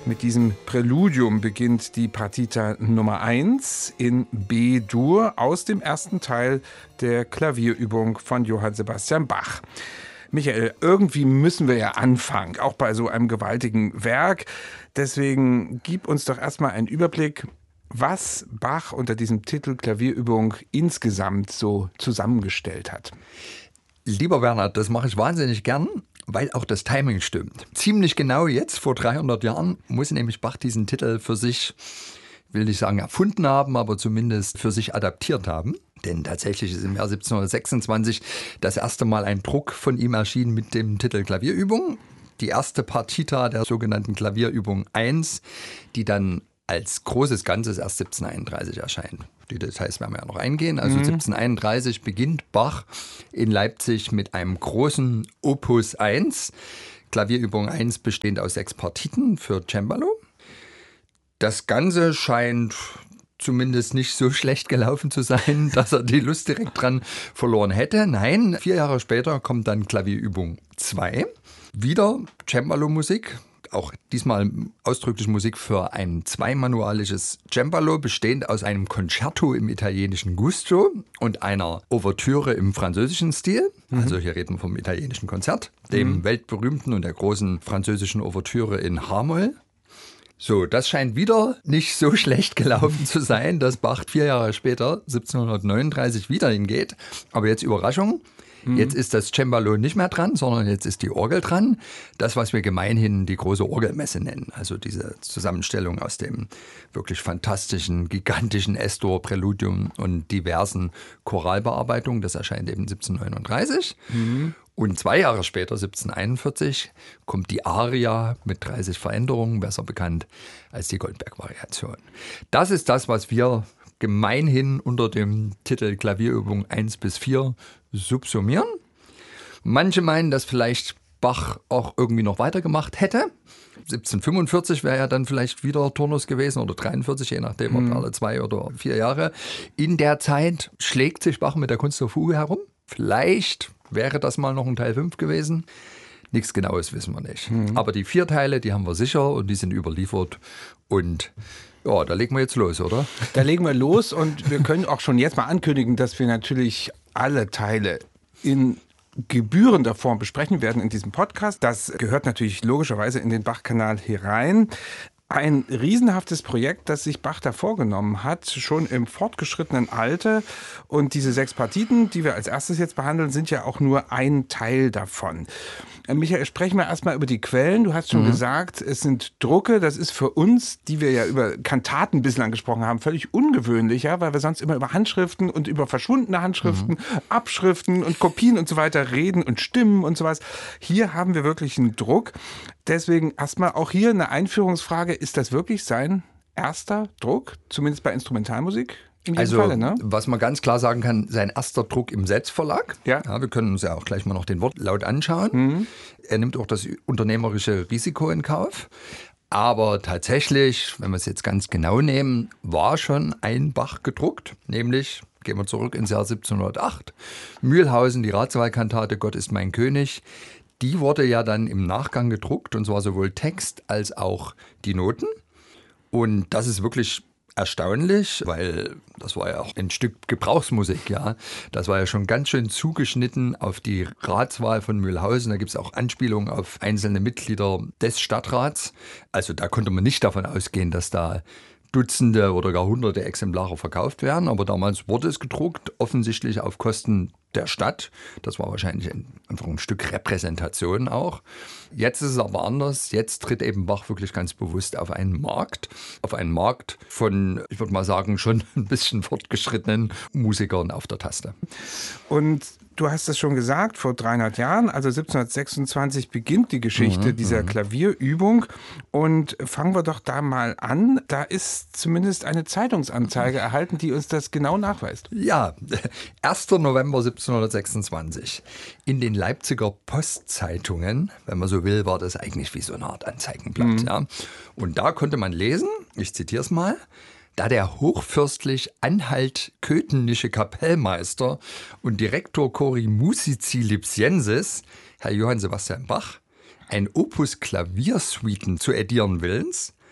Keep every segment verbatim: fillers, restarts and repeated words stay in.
Mit diesem Präludium beginnt die Partita Nummer eins in B-Dur aus dem ersten Teil der Klavierübung von Johann Sebastian Bach. Michael, irgendwie müssen wir ja anfangen, auch bei so einem gewaltigen Werk. Deswegen gib uns doch erstmal einen Überblick, was Bach unter diesem Titel Klavierübung insgesamt so zusammengestellt hat. Lieber Bernhard, das mache ich wahnsinnig gern, weil auch das Timing stimmt. Ziemlich genau jetzt, vor dreihundert Jahren, muss nämlich Bach diesen Titel für sich, will nicht sagen erfunden haben, aber zumindest für sich adaptiert haben. Denn tatsächlich ist im Jahr siebzehnhundertsechsundzwanzig das erste Mal ein Druck von ihm erschienen mit dem Titel Klavierübung. Die erste Partita der sogenannten Klavierübung eins, die dann als großes Ganzes erst siebzehnhunderteinunddreißig erscheint. Die Details werden wir ja noch eingehen. Also mhm. siebzehnhunderteinunddreißig beginnt Bach in Leipzig mit einem großen Opus eins. Klavierübung eins bestehend aus sechs Partiten für Cembalo. Das Ganze scheint zumindest nicht so schlecht gelaufen zu sein, dass er die Lust direkt dran verloren hätte. Nein, vier Jahre später kommt dann Klavierübung zwei. Wieder Cembalo-Musik. Auch diesmal ausdrücklich Musik für ein zweimanualisches Cembalo, bestehend aus einem Concerto im italienischen Gusto und einer Ouvertüre im französischen Stil. Mhm. Also hier reden wir vom italienischen Konzert, dem mhm. weltberühmten und der großen französischen Ouvertüre in H-Moll. So, das scheint wieder nicht so schlecht gelaufen zu sein, dass Bach vier Jahre später, siebzehnhundertneununddreißig, wieder hingeht. Aber jetzt Überraschung. Jetzt ist das Cembalo nicht mehr dran, sondern jetzt ist die Orgel dran. Das, was wir gemeinhin die große Orgelmesse nennen. Also diese Zusammenstellung aus dem wirklich fantastischen, gigantischen S-Dur-Präludium und diversen Choralbearbeitungen. Das erscheint eben siebzehnhundertneununddreißig. Mhm. Und zwei Jahre später, siebzehnhunderteinundvierzig, kommt die Aria mit dreißig Veränderungen, besser bekannt als die Goldberg-Variation. Das ist das, was wir gemeinhin unter dem Titel Klavierübung eins bis vier subsumieren. Manche meinen, dass vielleicht Bach auch irgendwie noch weitergemacht hätte. siebzehnhundertfünfundvierzig wäre ja dann vielleicht wieder Turnus gewesen oder dreiundvierzig, je nachdem, ob mhm. alle zwei oder vier Jahre. In der Zeit schlägt sich Bach mit der Kunst der Fuge herum. Vielleicht wäre das mal noch ein Teil fünf gewesen. Nichts Genaues wissen wir nicht. Mhm. Aber die vier Teile, die haben wir sicher und die sind überliefert. Und ja, da legen wir jetzt los, oder? Da legen wir los und wir können auch schon jetzt mal ankündigen, dass wir natürlich alle Teile in gebührender Form besprechen werden in diesem Podcast. Das gehört natürlich logischerweise in den Bach-Kanal herein. Ein riesenhaftes Projekt, das sich Bach da vorgenommen hat, schon im fortgeschrittenen Alter. Und diese sechs Partiten, die wir als erstes jetzt behandeln, sind ja auch nur ein Teil davon. Michael, sprechen wir erstmal über die Quellen. Du hast schon mhm. gesagt, es sind Drucke. Das ist für uns, die wir ja über Kantaten bislang gesprochen haben, völlig ungewöhnlich, ja, weil wir sonst immer über Handschriften und über verschwundene Handschriften, mhm. Abschriften und Kopien und so weiter reden und Stimmen und sowas. Hier haben wir wirklich einen Druck. Deswegen erstmal auch hier eine Einführungsfrage. Ist das wirklich sein erster Druck, zumindest bei Instrumentalmusik? In diesem also, Falle, ne? Was man ganz klar sagen kann, sein erster Druck im Selbstverlag. Ja. Ja, wir können uns ja auch gleich mal noch den Wortlaut anschauen. Mhm. Er nimmt auch das unternehmerische Risiko in Kauf. Aber tatsächlich, wenn wir es jetzt ganz genau nehmen, war schon ein Bach gedruckt, nämlich, gehen wir zurück ins Jahr siebzehnhundertacht, Mühlhausen, die Ratswahlkantate Gott ist mein König. Die wurde ja dann im Nachgang gedruckt, und zwar sowohl Text als auch die Noten. Und das ist wirklich erstaunlich, weil das war ja auch ein Stück Gebrauchsmusik, ja. Das war ja schon ganz schön zugeschnitten auf die Ratswahl von Mühlhausen. Da gibt es auch Anspielungen auf einzelne Mitglieder des Stadtrats. Also da konnte man nicht davon ausgehen, dass da Dutzende oder gar hunderte Exemplare verkauft werden. Aber damals wurde es gedruckt, offensichtlich auf Kosten der Stadt. Das war wahrscheinlich ein, einfach ein Stück Repräsentation auch. Jetzt ist es aber anders. Jetzt tritt eben Bach wirklich ganz bewusst auf einen Markt. Auf einen Markt von, ich würde mal sagen, schon ein bisschen fortgeschrittenen Musikern auf der Taste. Und du hast es schon gesagt, vor dreihundert Jahren, also siebzehnhundertsechsundzwanzig, beginnt die Geschichte mhm, dieser Klavierübung. Und fangen wir doch da mal an. Da ist zumindest eine Zeitungsanzeige erhalten, die uns das genau nachweist. Ja, erster November siebzehnhundertsechsundzwanzig. In den Leipziger Postzeitungen, wenn man so will, war das eigentlich wie so eine Art Anzeigenblatt. Mhm. Ja. Und da konnte man lesen, ich zitiere es mal, da der hochfürstlich anhalt-köthenische Kapellmeister und Direktor Chori Musici Lipsiensis, Herr Johann Sebastian Bach, ein Opus Klaviersuiten zu edieren willens,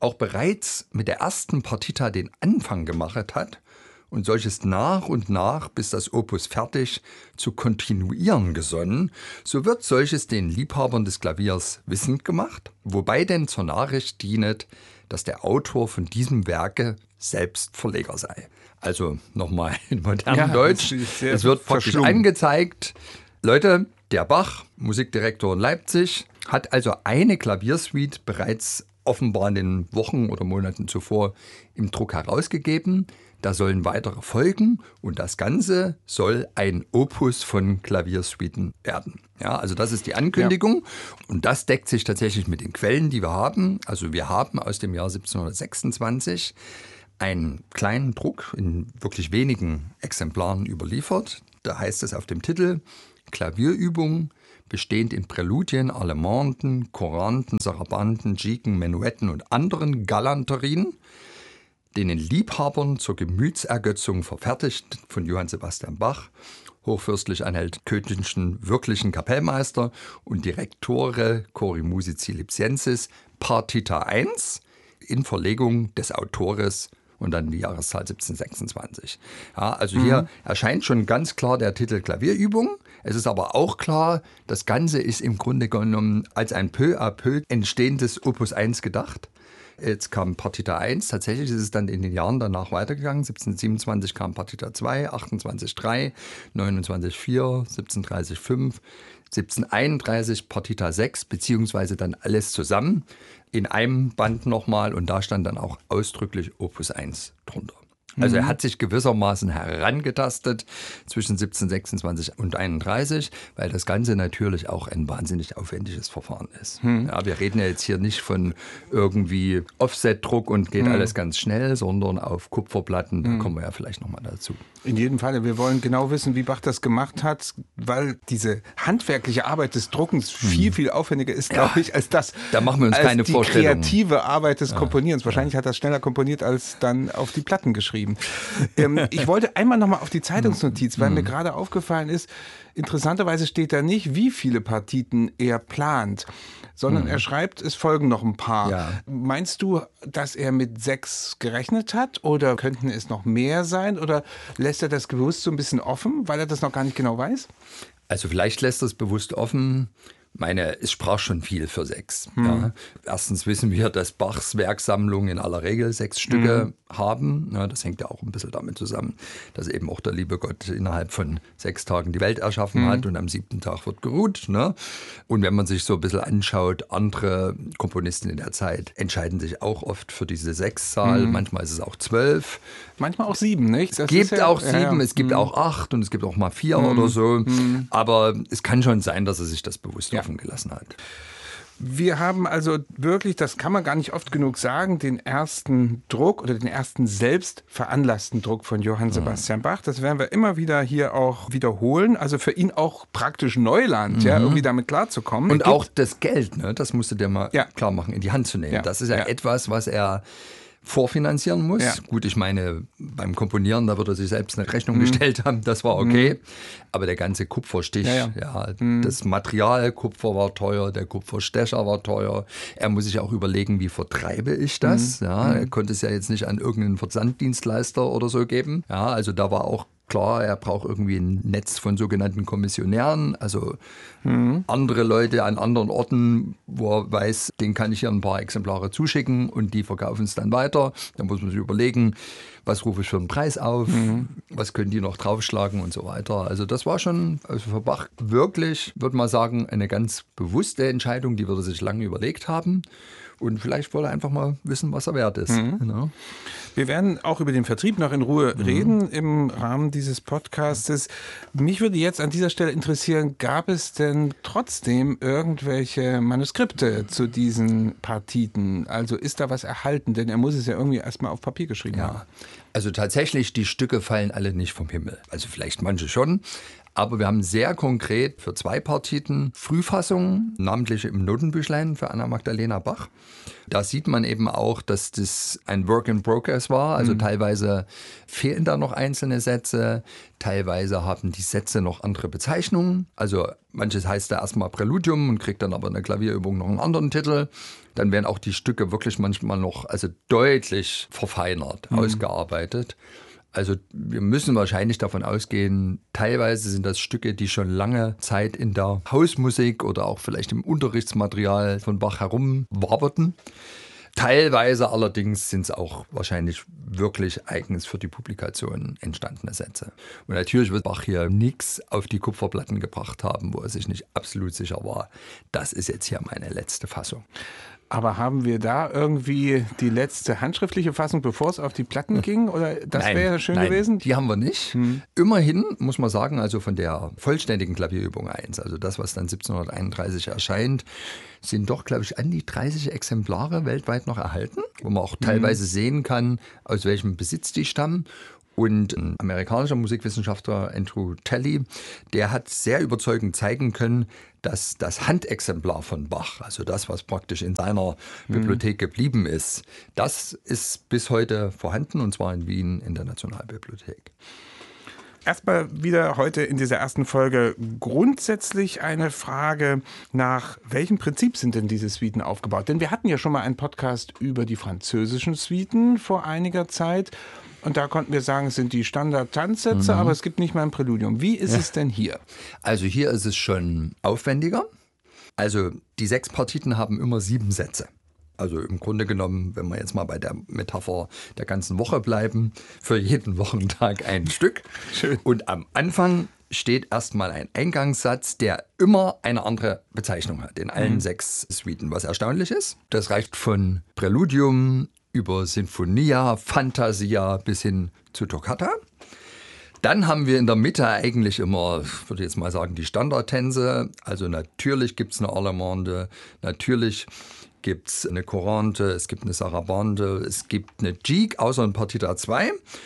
auch bereits mit der ersten Partita den Anfang gemacht hat und solches nach und nach, bis das Opus fertig, zu kontinuieren gesonnen, so wird solches den Liebhabern des Klaviers wissend gemacht, wobei denn zur Nachricht dienet, dass der Autor von diesem Werke selbst Verleger sei. Also nochmal in modernem Ja, Deutsch, es wird praktisch angezeigt, Leute, der Bach, Musikdirektor in Leipzig, hat also eine Klaviersuite bereits offenbar in den Wochen oder Monaten zuvor im Druck herausgegeben. Da sollen weitere folgen und das Ganze soll ein Opus von Klaviersuiten werden. Ja, also das ist die Ankündigung, ja. Und das deckt sich tatsächlich mit den Quellen, die wir haben. Also wir haben aus dem Jahr siebzehnhundertsechsundzwanzig einen kleinen Druck in wirklich wenigen Exemplaren überliefert. Da heißt es auf dem Titel Klavierübung, bestehend in Präludien, Allemanden, Choranten, Sarabanten, Gigen, Menuetten und anderen Galanterien, denen Liebhabern zur Gemütsergötzung verfertigt von Johann Sebastian Bach, hochfürstlich anhalt-köthenschen wirklichen Kapellmeister und Direktore Chori Musici Lipsiensis, Partita eins, in Verlegung des Autores und dann die Jahreszahl siebzehnhundertsechsundzwanzig. Ja, also mhm. hier erscheint schon ganz klar der Titel Klavierübung. Es ist aber auch klar, das Ganze ist im Grunde genommen als ein peu à peu entstehendes Opus eins gedacht. Jetzt kam Partita eins, tatsächlich ist es dann in den Jahren danach weitergegangen. siebzehnhundertsiebenundzwanzig kam Partita zwei, achtundzwanzig drei, neunundzwanzig vier, siebzehnhundertdreißig fünf, siebzehnhunderteinunddreißig Partita sechs, beziehungsweise dann alles zusammen in einem Band nochmal und da stand dann auch ausdrücklich Opus eins drunter. Also er hat sich gewissermaßen herangetastet zwischen siebzehnhundertsechsundzwanzig und einunddreißig, weil das Ganze natürlich auch ein wahnsinnig aufwendiges Verfahren ist. Hm. Ja, wir reden ja jetzt hier nicht von irgendwie Offset-Druck und geht hm. alles ganz schnell, sondern auf Kupferplatten, hm. da kommen wir ja vielleicht nochmal dazu. In jedem Fall, wir wollen genau wissen, wie Bach das gemacht hat, weil diese handwerkliche Arbeit des Druckens viel, viel aufwendiger ist, glaube ja, ich, als das. Da machen wir uns als keine die Vorstellung. Kreative Arbeit des ja. Komponierens. Wahrscheinlich ja. hat er schneller komponiert, als dann auf die Platten geschrieben. ähm, ich wollte einmal nochmal auf die Zeitungsnotiz, weil mir gerade aufgefallen ist, interessanterweise steht da nicht, wie viele Partiten er plant, sondern mhm. er schreibt, es folgen noch ein paar. Ja. Meinst du, dass er mit sechs gerechnet hat oder könnten es noch mehr sein oder lässt er das bewusst so ein bisschen offen, weil er das noch gar nicht genau weiß? Also vielleicht lässt er es bewusst offen. Meine, es sprach schon viel für sechs. Hm. Ja. Erstens wissen wir, dass Bachs Werksammlungen in aller Regel sechs Stücke hm. haben. Ja, das hängt ja auch ein bisschen damit zusammen, dass eben auch der liebe Gott innerhalb von sechs Tagen die Welt erschaffen hm. hat und am siebten Tag wird geruht. Ne? Und wenn man sich so ein bisschen anschaut, andere Komponisten in der Zeit entscheiden sich auch oft für diese Sechszahl. Hm. Manchmal ist es auch zwölf. Manchmal auch sieben, nicht? Es gibt ja, auch sieben, ja, ja. es gibt hm. auch acht und es gibt auch mal vier hm. oder so. Hm. Aber es kann schon sein, dass er sich das bewusst ja. offen gelassen hat. Wir haben also wirklich, das kann man gar nicht oft genug sagen, den ersten Druck oder den ersten selbst veranlassten Druck von Johann Sebastian mhm. Bach. Das werden wir immer wieder hier auch wiederholen. Also für ihn auch praktisch Neuland, mhm. ja, irgendwie damit klarzukommen. Und auch das Geld, ne, das musst du dir mal ja. klar machen, in die Hand zu nehmen. Ja. Das ist ja, ja etwas, was er vorfinanzieren muss. Ja. Gut, ich meine, beim Komponieren, da wird er sich selbst eine Rechnung mhm. gestellt haben, das war okay. Mhm. Aber der ganze Kupferstich, ja, ja. ja mhm. das Material Kupfer war teuer, der Kupferstecher war teuer. Er muss sich auch überlegen, wie vertreibe ich das? Mhm. Ja, er konnte es ja jetzt nicht an irgendeinen Versanddienstleister oder so geben. Ja, also da war auch klar, er braucht irgendwie ein Netz von sogenannten Kommissionären, also mhm. andere Leute an anderen Orten, wo er weiß, denen kann ich hier ein paar Exemplare zuschicken und die verkaufen es dann weiter. Dann muss man sich überlegen, was rufe ich für einen Preis auf, mhm. was können die noch draufschlagen und so weiter. Also das war schon also für Bach wirklich, würde man sagen, eine ganz bewusste Entscheidung, die würde er sich lange überlegt haben. Und vielleicht wollte er einfach mal wissen, was er wert ist. Mhm. Genau. Wir werden auch über den Vertrieb noch in Ruhe mhm. reden im Rahmen dieses Podcastes. Mich würde jetzt an dieser Stelle interessieren, gab es denn trotzdem irgendwelche Manuskripte zu diesen Partiten? Also ist da was erhalten? Denn er muss es ja irgendwie erstmal auf Papier geschrieben ja. haben. Also tatsächlich, die Stücke fallen alle nicht vom Himmel. Also vielleicht manche schon. Aber wir haben sehr konkret für zwei Partiten Frühfassungen, namentlich im Notenbüchlein für Anna Magdalena Bach. Da sieht man eben auch, dass das ein Work in Progress war. Also mhm. teilweise fehlen da noch einzelne Sätze, teilweise haben die Sätze noch andere Bezeichnungen. Also manches heißt da erstmal Präludium und kriegt dann aber in der Klavierübung noch einen anderen Titel. dann werden auch die Stücke wirklich manchmal noch also deutlich verfeinert, mhm. ausgearbeitet. Also wir müssen wahrscheinlich davon ausgehen, teilweise sind das Stücke, die schon lange Zeit in der Hausmusik oder auch vielleicht im Unterrichtsmaterial von Bach herumwaberten. Teilweise allerdings sind es auch wahrscheinlich wirklich eigens für die Publikation entstandene Sätze. Und natürlich wird Bach hier nichts auf die Kupferplatten gebracht haben, wo er sich nicht absolut sicher war, das ist jetzt hier meine letzte Fassung. Aber haben wir da irgendwie die letzte handschriftliche Fassung, bevor es auf die Platten ging? Oder das wäre ja schön nein, gewesen? Die haben wir nicht. Hm. Immerhin muss man sagen, also von der vollständigen Klavierübung eins, also das, was dann siebzehnhunderteinunddreißig erscheint, sind doch, glaube ich, an die dreißig Exemplare weltweit noch erhalten, wo man auch teilweise hm. sehen kann, aus welchem Besitz die stammen. Und ein amerikanischer Musikwissenschaftler, Andrew Talley, der hat sehr überzeugend zeigen können, dass das Handexemplar von Bach, also das, was praktisch in seiner mhm. Bibliothek geblieben ist, das ist bis heute vorhanden, und zwar in Wien in der Nationalbibliothek. Erstmal wieder heute in dieser ersten Folge grundsätzlich eine Frage, nach welchem Prinzip sind denn diese Suiten aufgebaut? Denn wir hatten ja schon mal einen Podcast über die französischen Suiten vor einiger Zeit. Und da konnten wir sagen, es sind die Standard-Tanzsätze, mhm. aber es gibt nicht mal ein Präludium. Wie ist ja. es denn hier? Also hier ist es schon aufwendiger. Also die sechs Partiten haben immer sieben Sätze. Also im Grunde genommen, wenn wir jetzt mal bei der Metapher der ganzen Woche bleiben, für jeden Wochentag ein Stück. Schön. Und am Anfang steht erstmal ein Eingangssatz, der immer eine andere Bezeichnung hat in allen mhm. sechs Suiten, was erstaunlich ist. Das reicht von Präludium über Sinfonia, Fantasia bis hin zu Toccata. Dann haben wir in der Mitte eigentlich immer, ich würde jetzt mal sagen, die Standardtänze. Also natürlich gibt es eine Allemande, natürlich gibt es eine Courante, es gibt eine Sarabande, es gibt eine Gigue, außer in Partita zwei.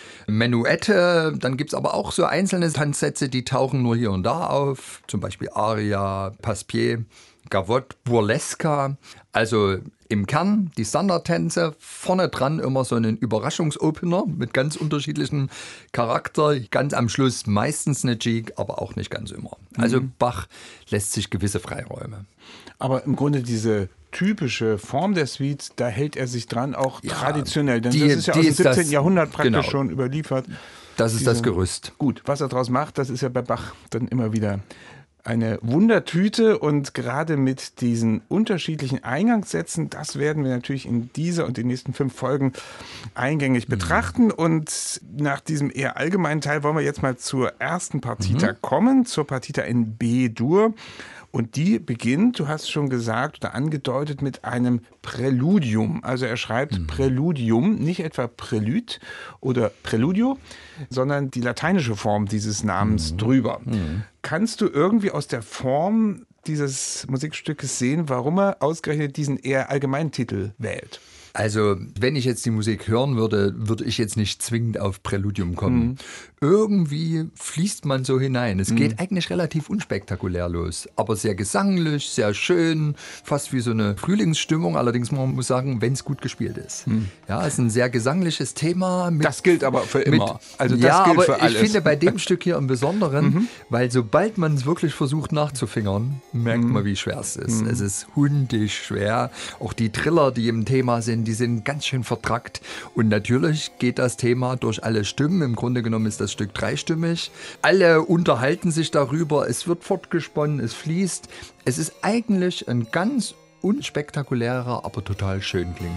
Menuette, dann gibt es aber auch so einzelne Tanzsätze, die tauchen nur hier und da auf. Zum Beispiel Aria, Passepied, Gavotte, Burlesca. Also im Kern die Standardtänze, vorne dran immer so einen Überraschungsopener mit ganz unterschiedlichem Charakter. Ganz am Schluss meistens eine Gigue, aber auch nicht ganz immer. Also mhm. Bach lässt sich gewisse Freiräume. Aber im Grunde diese typische Form der Suite, da hält er sich dran, auch ja, traditionell. Denn die, das ist ja aus dem siebzehnten das, Jahrhundert praktisch genau. schon überliefert. Das ist Diese, das Gerüst. Gut, was er daraus macht, das ist ja bei Bach dann immer wieder eine Wundertüte, und gerade mit diesen unterschiedlichen Eingangssätzen, das werden wir natürlich in dieser und den nächsten fünf Folgen eingängig betrachten. Und nach diesem eher allgemeinen Teil wollen wir jetzt mal zur ersten Partita mhm. kommen, zur Partita in B-Dur. Und die beginnt, du hast schon gesagt oder angedeutet, mit einem Präludium. Also er schreibt mhm. Präludium, nicht etwa Prälude oder Präludio, sondern die lateinische Form dieses Namens mhm. drüber. Mhm. Kannst du irgendwie aus der Form dieses Musikstückes sehen, warum er ausgerechnet diesen eher allgemeinen Titel wählt? Also, wenn ich jetzt die Musik hören würde, würde ich jetzt nicht zwingend auf Präludium kommen. Mhm. Irgendwie fließt man so hinein. Es mhm. geht eigentlich relativ unspektakulär los, aber sehr gesanglich, sehr schön, fast wie so eine Frühlingsstimmung. Allerdings man muss sagen, wenn es gut gespielt ist. Mhm. Ja, es ist ein sehr gesangliches Thema. Mit, das gilt aber für immer. Mit, also das ja, gilt aber für alles. Ich finde bei dem Stück hier im Besonderen, mhm. weil sobald man es wirklich versucht nachzufingern, merkt mhm. man, wie schwer es ist. Mhm. Es ist hundisch schwer. Auch die Triller, die im Thema sind, die sind ganz schön vertrackt. Und natürlich geht das Thema durch alle Stimmen. Im Grunde genommen ist das Stück dreistimmig. Alle unterhalten sich darüber. Es wird fortgesponnen, es fließt. Es ist eigentlich ein ganz unspektakulärer, aber total schön klingender